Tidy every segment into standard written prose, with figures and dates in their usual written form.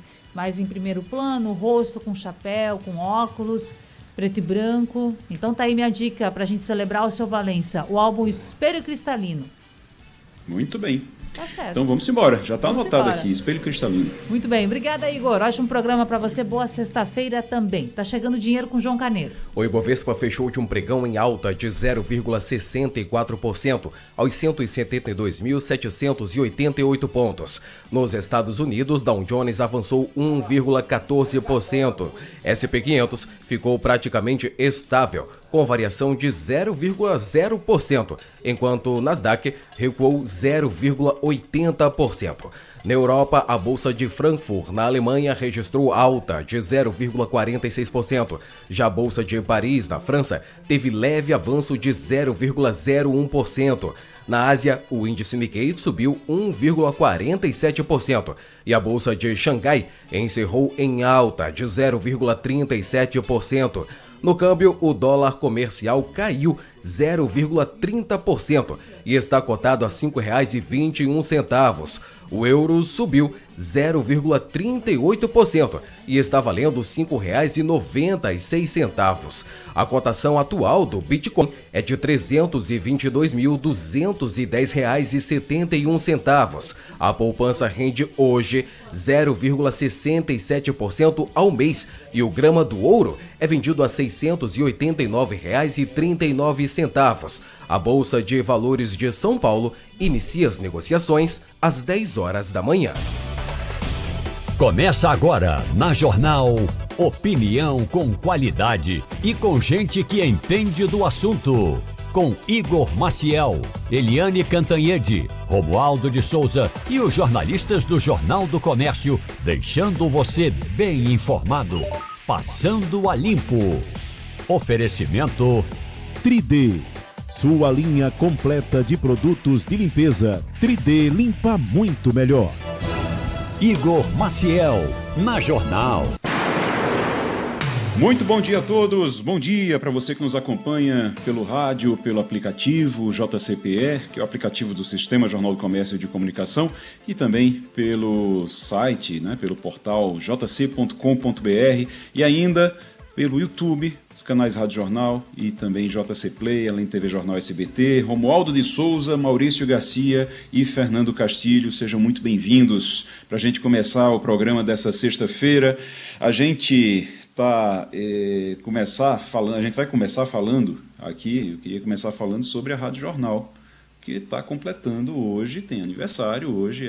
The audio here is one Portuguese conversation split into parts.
mais em primeiro plano, rosto com chapéu, com óculos, preto e branco. Então tá aí minha dica pra gente celebrar o seu Valença, o álbum Espelho Cristalino. Muito bem. Tá certo. Então vamos embora, já está anotado embora. aqui, Espelho Cristalino. Muito bem, obrigada, Igor. Ótimo programa para você, boa sexta-feira também. Tá chegando dinheiro com João Carneiro. O Ibovespa fechou de um pregão em alta de 0,64% aos 172.788 pontos. Nos Estados Unidos, Dow Jones avançou 1,14%. S&P 500 ficou praticamente estável, com variação de 0,0%, enquanto o Nasdaq recuou 0,80%. Na Europa, a Bolsa de Frankfurt, na Alemanha, registrou alta de 0,46%. Já a Bolsa de Paris, na França, teve leve avanço de 0,01%. Na Ásia, o índice Nikkei subiu 1,47% e a Bolsa de Xangai encerrou em alta de 0,37%. No câmbio, o dólar comercial caiu 0,30% e está cotado a R$ 5,21. O euro subiu 0,38% e está valendo R$ 5,96. A cotação atual do Bitcoin é de R$ 322.210,71. A poupança rende hoje 0,67% ao mês e o grama do ouro é vendido a R$ 689,39. A Bolsa de Valores de São Paulo inicia as negociações às 10 horas da manhã. Começa agora na Jornal opinião com qualidade e com gente que entende do assunto. Com Igor Maciel, Eliane Cantanhede, Romualdo de Souza e os jornalistas do Jornal do Comércio, deixando você bem informado. Passando a limpo. Oferecimento 3D. Sua linha completa de produtos de limpeza. 3D limpa muito melhor. Igor Maciel, na Jornal. Muito bom dia a todos, bom dia para você que nos acompanha pelo rádio, pelo aplicativo JCPE, que é o aplicativo do Sistema Jornal do Comércio e de Comunicação, e também pelo site, pelo portal jc.com.br e ainda pelo YouTube, os canais Rádio Jornal e também JC Play, além TV Jornal SBT, Romualdo de Souza, Maurício Garcia e Fernando Castilho, sejam muito bem-vindos. Para a gente começar o programa dessa sexta-feira, a gente vai começar falando aqui, eu queria começar falando sobre a Rádio Jornal, que está completando hoje, tem aniversário hoje,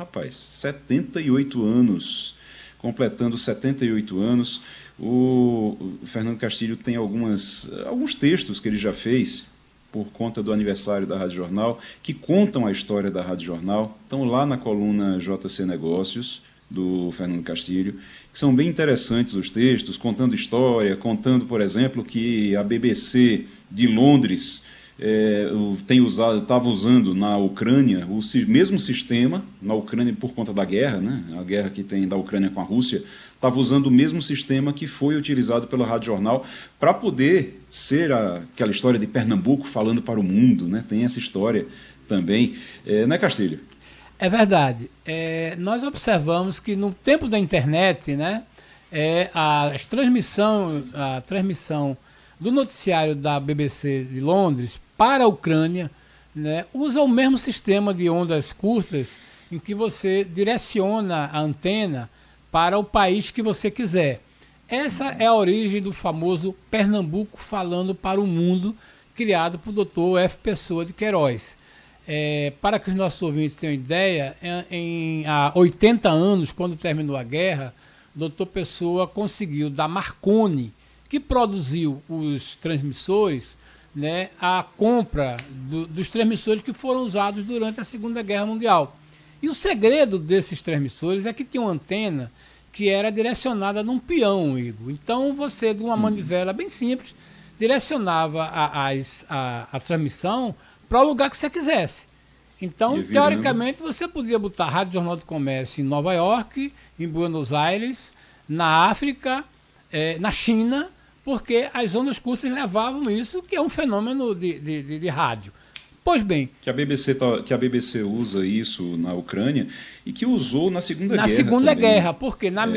78 anos, completando 78 anos. O Fernando Castilho tem alguns textos que ele já fez por conta do aniversário da Rádio Jornal, que contam a história da Rádio Jornal, estão lá na coluna JC Negócios, do Fernando Castilho, que são bem interessantes os textos, contando história, contando, por exemplo, que a BBC de Londres estava usando na Ucrânia o mesmo sistema, na Ucrânia por conta da guerra, a guerra que tem da Ucrânia com a Rússia, estava usando o mesmo sistema que foi utilizado pela Rádio Jornal para poder ser aquela história de Pernambuco falando para o mundo, tem essa história também, Castilho? É verdade. Nós observamos que no tempo da internet, a transmissão do noticiário da BBC de Londres para a Ucrânia, usa o mesmo sistema de ondas curtas em que você direciona a antena para o país que você quiser. Essa é a origem do famoso Pernambuco falando para o mundo, criado por Dr. F. Pessoa de Queiroz. Para que os nossos ouvintes tenham ideia, há 80 anos, quando terminou a guerra, o Dr. Pessoa conseguiu da Marconi, que produziu os transmissores, a compra dos transmissores que foram usados durante a Segunda Guerra Mundial. E o segredo desses transmissores é que tinha uma antena que era direcionada num peão, Igor. Então você, de uma manivela bem simples, direcionava a transmissão para o lugar que você quisesse. Então, teoricamente, você podia botar a Rádio Jornal do Comércio em Nova York, em Buenos Aires, na África, na China, porque as ondas curtas levavam isso, que é um fenômeno de rádio. Pois bem. Que a BBC usa isso na Ucrânia e que usou na Segunda Guerra. Na Segunda também. Guerra, porque na